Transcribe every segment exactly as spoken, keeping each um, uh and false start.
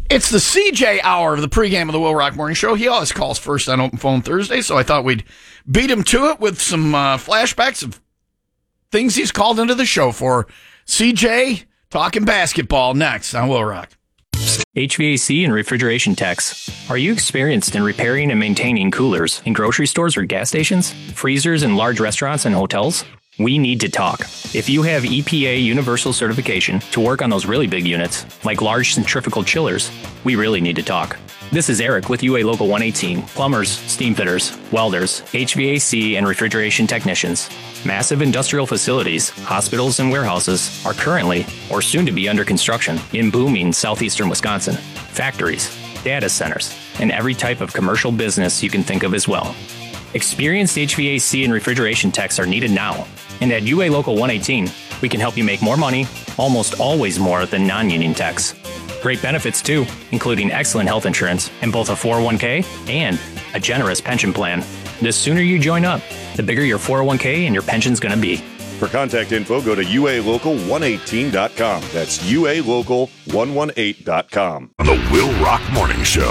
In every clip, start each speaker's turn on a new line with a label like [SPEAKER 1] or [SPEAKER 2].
[SPEAKER 1] It's the C J hour of the pregame of the Will Rock Morning Show. He always calls first on Open Phone Thursday, so I thought we'd beat him to it with some uh, flashbacks of things he's called into the show for. C J talking basketball next on Will Rock.
[SPEAKER 2] H V A C and refrigeration techs. Are you experienced in repairing and maintaining coolers in grocery stores or gas stations, freezers in large restaurants and hotels? We need to talk. If you have E P A universal certification to work on those really big units, like large centrifugal chillers, we really need to talk. This is Eric with U A Local one eighteen, plumbers, steam fitters, welders, H V A C and refrigeration technicians. Massive industrial facilities, hospitals, and warehouses are currently or soon to be under construction in booming southeastern Wisconsin. Factories, data centers, and every type of commercial business you can think of as well. Experienced H V A C and refrigeration techs are needed now. And at U A Local one eighteen, we can help you make more money, almost always more than non-union techs. Great benefits too, including excellent health insurance and both a four oh one k and a generous pension plan. The sooner you join up, the bigger your four oh one k and your pension's going to be.
[SPEAKER 3] For contact info, go to U A local one eighteen dot com. That's U A local one eighteen dot com.
[SPEAKER 4] On the Will Rock Morning Show.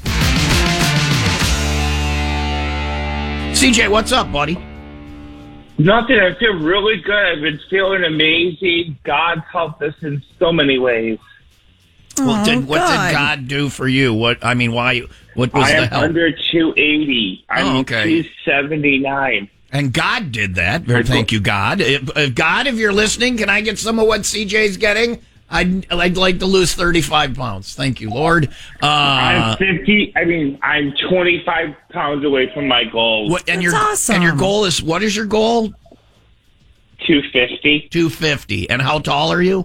[SPEAKER 1] C J, what's up, buddy?
[SPEAKER 5] Nothing. I feel really good. I've been feeling amazing. God's helped us in so many ways.
[SPEAKER 1] Well,
[SPEAKER 6] Oh,
[SPEAKER 1] did, what
[SPEAKER 6] God.
[SPEAKER 1] did God do for you? What I mean, why? What was
[SPEAKER 5] I
[SPEAKER 1] the
[SPEAKER 5] am
[SPEAKER 1] help?
[SPEAKER 5] under two eighty. I'm
[SPEAKER 1] Oh, okay.
[SPEAKER 5] two seventy-nine.
[SPEAKER 1] And God did that. Very, thank you, God. If, if God, if you're listening, can I get some of what C J's getting? I'd, I'd like to lose thirty-five pounds. Thank you, Lord. Uh,
[SPEAKER 5] I'm fifty. I mean, I'm twenty-five pounds away from my goal.
[SPEAKER 1] what, and
[SPEAKER 6] That's
[SPEAKER 1] your
[SPEAKER 6] awesome.
[SPEAKER 1] and your goal is what is your goal?
[SPEAKER 5] two fifty.
[SPEAKER 1] two fifty. And how tall are you?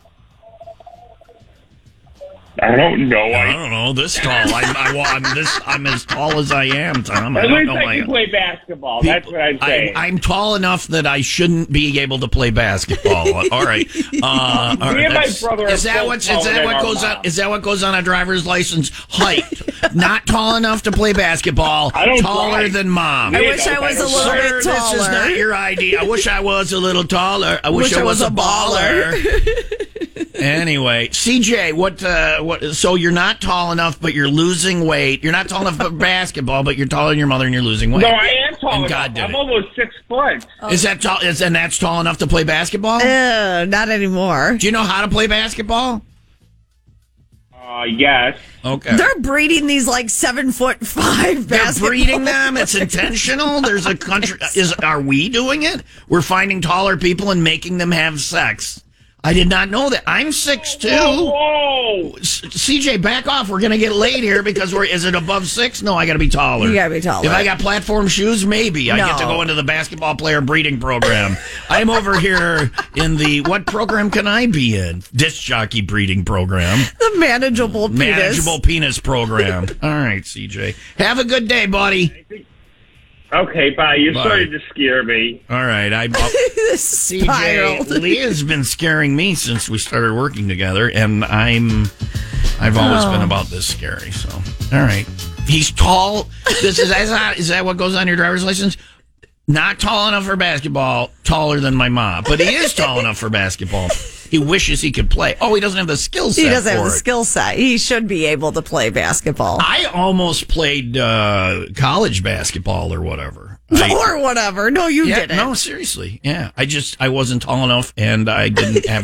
[SPEAKER 5] I don't know.
[SPEAKER 1] I
[SPEAKER 5] I,
[SPEAKER 1] don't know. This tall. I'm, I, well, I'm this. I'm as tall as I am, Tom. I
[SPEAKER 5] at
[SPEAKER 1] don't
[SPEAKER 5] least
[SPEAKER 1] know
[SPEAKER 5] I
[SPEAKER 1] why.
[SPEAKER 5] can play basketball. That's what I'm saying.
[SPEAKER 1] I, I'm tall enough that I shouldn't be able to play basketball. All right. Uh, all
[SPEAKER 5] Me
[SPEAKER 1] right.
[SPEAKER 5] and my
[SPEAKER 1] That's-
[SPEAKER 5] brother are
[SPEAKER 1] is that
[SPEAKER 5] both
[SPEAKER 1] what's is
[SPEAKER 5] taller
[SPEAKER 1] that
[SPEAKER 5] than
[SPEAKER 1] what
[SPEAKER 5] our
[SPEAKER 1] goes
[SPEAKER 5] mom.
[SPEAKER 1] on? Is that what goes on a driver's license? Height. Not tall enough to play basketball.
[SPEAKER 5] I don't
[SPEAKER 1] Taller
[SPEAKER 5] drive.
[SPEAKER 1] than mom.
[SPEAKER 6] I
[SPEAKER 5] Yeah,
[SPEAKER 6] wish I was a little
[SPEAKER 1] Sir,
[SPEAKER 6] bit taller.
[SPEAKER 1] this is not your idea. I wish I was a little taller. I wish, I was, a baller. Anyway, C J, what? Uh, what? So you're not tall enough, but you're losing weight. You're not tall enough for basketball, but you're taller than your mother, and you're losing weight.
[SPEAKER 5] no, I am tall
[SPEAKER 1] And
[SPEAKER 5] enough.
[SPEAKER 1] God did
[SPEAKER 5] I'm
[SPEAKER 1] it.
[SPEAKER 5] almost six foot.
[SPEAKER 1] Is that tall? Is and that's tall enough to play basketball?
[SPEAKER 6] Uh, not anymore.
[SPEAKER 1] Do you know how to play basketball?
[SPEAKER 5] Uh, yes.
[SPEAKER 1] Okay.
[SPEAKER 6] They're breeding these like seven foot five
[SPEAKER 1] They're
[SPEAKER 6] basketball
[SPEAKER 1] breeding them. It's intentional. There's a country. Is are we doing it? We're finding taller people and making them have sex. I did not know that. I'm six two.
[SPEAKER 5] Whoa!
[SPEAKER 1] C J, back off. We're gonna get late here because we're. Is it above six? No, I got to be taller.
[SPEAKER 6] You gotta be taller.
[SPEAKER 1] If I got platform shoes, maybe I get to
[SPEAKER 6] No.
[SPEAKER 1] go into the basketball player breeding program. I'm over here in the what program can I be in? Disc jockey breeding program.
[SPEAKER 6] The manageable penis.
[SPEAKER 1] Manageable penis program. All right, C J. Have a good day, buddy.
[SPEAKER 5] Okay, bye. You're
[SPEAKER 1] Bye.
[SPEAKER 5] starting to scare me.
[SPEAKER 1] All right. I, C J,
[SPEAKER 6] Spiraled.
[SPEAKER 1] Leah's been scaring me since we started working together, and I'm, I've always
[SPEAKER 6] Oh.
[SPEAKER 1] been about this scary. So, all right. He's tall. This is, is that, is that what goes on your driver's license? Not tall enough for basketball, taller than my mom, but he is tall enough for basketball. He wishes he could play. Oh, he doesn't have the skill set
[SPEAKER 6] He doesn't
[SPEAKER 1] for
[SPEAKER 6] have the
[SPEAKER 1] it.
[SPEAKER 6] skill set. He should be able to play basketball.
[SPEAKER 1] I almost played uh, college basketball or whatever. I-
[SPEAKER 6] or whatever. No, you
[SPEAKER 1] yeah,
[SPEAKER 6] didn't.
[SPEAKER 1] no, seriously. Yeah, I just I wasn't tall enough, and I didn't have